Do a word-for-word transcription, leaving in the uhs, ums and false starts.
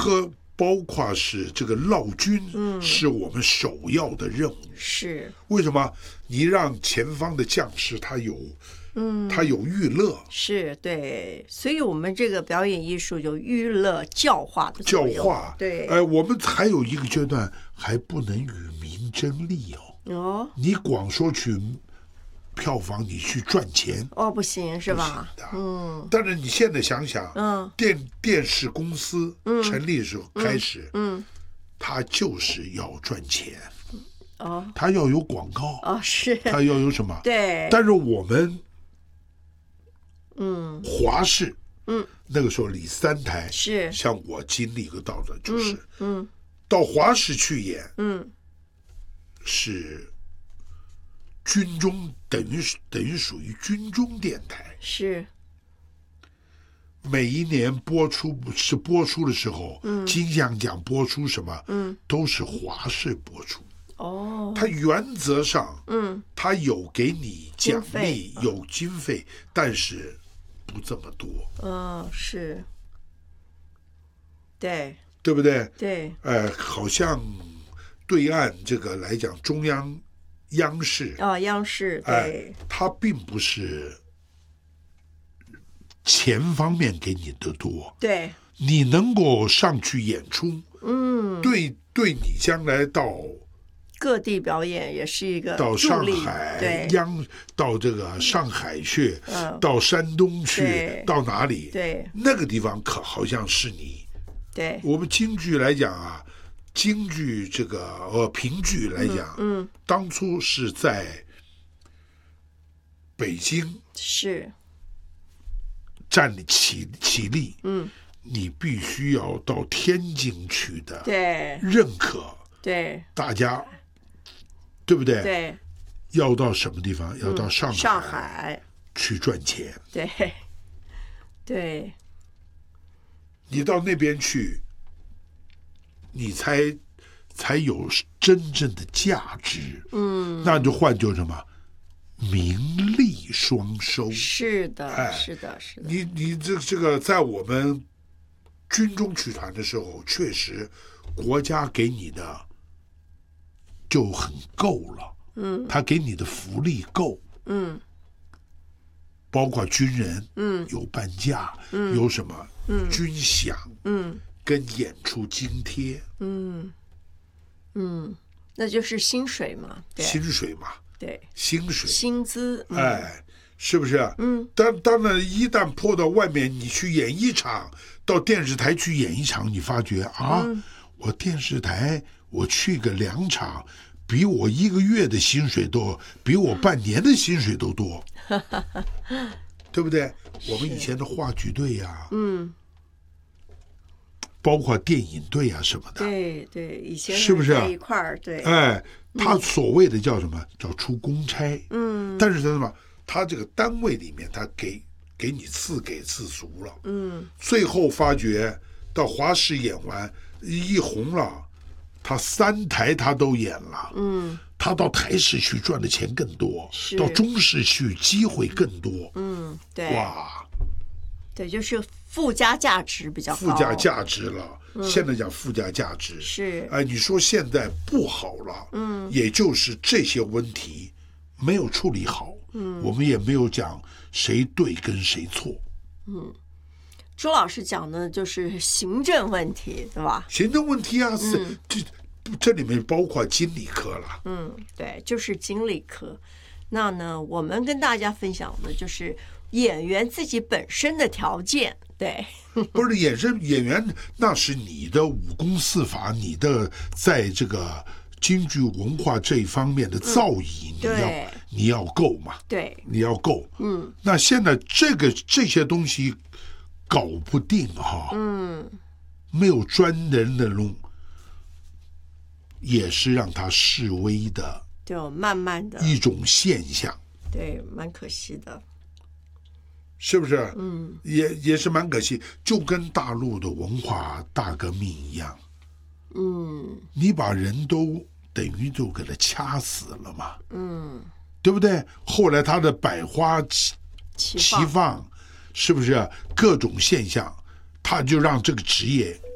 和包括是这个烙军，嗯，是我们首要的任务。 是为什么？你让前方的将士他有，嗯，他有娱乐， 是对，所以我们这个表演艺术有娱乐教化的作用。 教化， 对， 哎、呃，我们还有一个阶段还不能与民争利哦。 哦， 你光说去票房，你去赚钱， 哦，不行是吧？ 嗯。但是你现在想想，嗯，电电视公司成立的时候开始，嗯，嗯它就是要赚钱。 哦， 他要有广告哦，是， 他要有什么？ 对。 但是我们， 嗯， 华视， 嗯， 那个时候里三台是， 像我经历过到的，就是， 嗯，嗯到华视去演， 嗯， 是军中，等于等于属于军中电台， 是。 每一年播出是播出的时候，嗯，金像奖播出什么，嗯，都是华视播出。 哦， 它原则上， 嗯， 它有给你奖励，有经费，但是不这么多。 嗯，是，对， 对不对？ 对， 呃，好像对岸这个来讲，中央央视哦，央视，对， 哎，它并不是钱方面给你的多， 对， 你能够上去演出， 嗯， 对，对你将来到。 各地表演也是一个到上海央，到这个上海去， 嗯， 到山东去，到哪里？ 对， 那个地方可好像是你。 对， 我们京剧来讲啊，京剧这个呃评剧来讲， 嗯，嗯当初是在北京是站起起立， 嗯， 你必须要到天津去的， 对， 认可， 对， 大家。对不对？ 对， 要到什么地方？要到上海， 嗯、上海去赚钱。 对，对， 你到那边去，你才才有真正的价值。嗯，那就换就什么，名利双收。 是的， 哎， 是的，是的。 你你这这个在我们军中曲团的时候，确实国家给你的。就很够了，嗯，他给你的福利够， 嗯， 包括军人， 嗯， 有半价，嗯，有什么， 嗯， 军饷， 嗯， 跟演出津贴， 嗯，嗯，那就是薪水嘛，对薪水嘛， 对， 薪水， 薪资， 嗯、哎，是不是？ 嗯， 当当然，一旦破到外面，你去演一场，到电视台去演一场，你发觉啊，嗯、我电视台。我去个两场，比我一个月的薪水多，比我半年的薪水都多，对不对？我们以前的话剧队呀、啊， 嗯， 包括电影队啊什么的， 对对，以前是不是在一块儿？对， 哎，他所谓的叫什么？叫出公差， 嗯， 但是什么？他这个单位里面，他给给你自给自足了， 嗯， 最后发觉到华视演完一红了。他三台他都演了， 嗯， 他到台视去赚的钱更多，到中视去机会更多， 嗯，对， 哇， 对，就是附加价值比较高， 附加价值了。嗯、现在讲附加价值是， 哎，你说现在不好了， 嗯， 也就是这些问题没有处理好，嗯，我们也没有讲谁对跟谁错， 嗯。周老师讲的就是行政问题，对吧？ 行政问题啊，是、 嗯、 这这里面包括经理科了。 嗯，对，就是经理科。那呢，我们跟大家分享的就是演员自己本身的条件。对， 不是演员演员，那是你的武功四法，你的在这个京剧文化这一方面的造诣，嗯、你要你要够嘛？ 对， 你要够。 嗯， 那现在这个这些东西。搞不定哈， 嗯， 没有专人的弄，也是让他示威的， 就慢慢的一种现象， 对，蛮可惜的， 是不是？ 嗯， 也也是蛮可惜，就跟大陆的文化大革命一样， 嗯， 你把人都等于就给他掐死了嘛， 嗯， 对不对？后来他的百花齐齐放。是不是各种现象，他就让这个职业